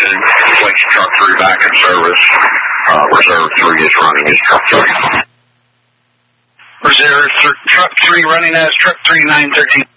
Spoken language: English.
to place truck 3 back in service. Reserve 3 is running as truck 3. Reserve truck 3 running as truck 3 913.